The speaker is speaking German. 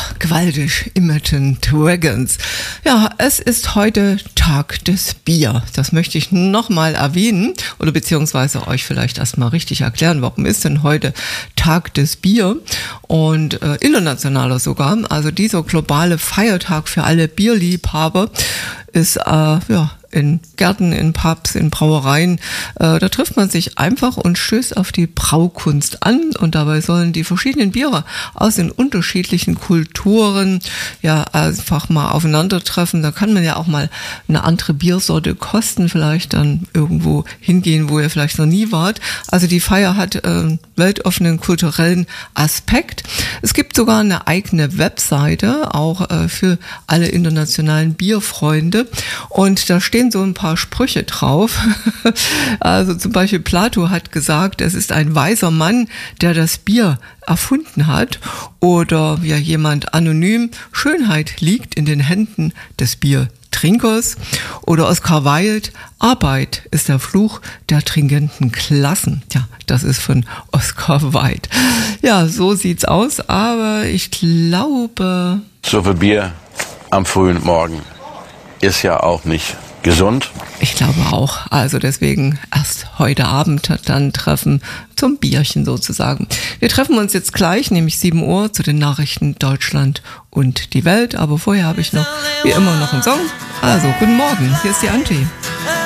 gewaltig, Imagine Dragons. Ja, es ist heute Tag des Bier. Das möchte ich nochmal erwähnen oder beziehungsweise euch vielleicht erstmal richtig erklären, warum ist denn heute Tag des Bier und internationaler sogar. Also dieser globale Feiertag für alle Bierliebhaber ist in Gärten, in Pubs, in Brauereien, da trifft man sich einfach und stößt auf die Braukunst an und dabei sollen die verschiedenen Biere aus den unterschiedlichen Kulturen ja einfach mal aufeinandertreffen. Da kann man ja auch mal eine andere Biersorte kosten, vielleicht dann irgendwo hingehen, wo ihr vielleicht noch nie wart. Also die Feier hat weltoffenen kulturellen Aspekt. Es gibt sogar eine eigene Webseite, auch für alle internationalen Bierfreunde und da stehen so ein paar Sprüche drauf. Also zum Beispiel Plato hat gesagt, es ist ein weiser Mann, der das Bier erfunden hat. Oder ja jemand anonym, Schönheit liegt in den Händen des Biertrinkers. Oder Oscar Wilde, Arbeit ist der Fluch der trinkenden Klassen. Ja, das ist von Oscar Wilde. Ja, so sieht's aus, aber ich glaube... So viel Bier am frühen Morgen ist ja auch nicht gesund. Ich glaube auch. Also deswegen erst heute Abend dann treffen zum Bierchen sozusagen. Wir treffen uns jetzt gleich, nämlich 7 Uhr, zu den Nachrichten Deutschland und die Welt. Aber vorher habe ich noch, wie immer, noch einen Song. Also, guten Morgen. Hier ist die Anti.